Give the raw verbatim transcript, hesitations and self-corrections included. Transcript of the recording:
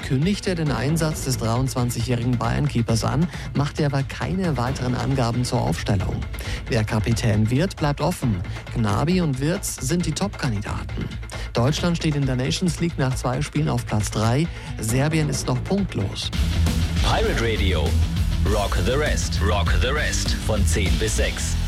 kündigte den Einsatz des dreiundzwanzigjährigen Bayern-Keepers an, machte aber keine weiteren Angaben zur Aufstellung. Wer Kapitän wird, bleibt offen. Gnabry und Wirtz sind die Top-Kandidaten. Deutschland steht in der Nations League nach zwei Spielen auf Platz drei. Serbien ist noch punktlos. Pirate Radio. Rock the Rest. Rock the Rest. Von zehn bis sechs.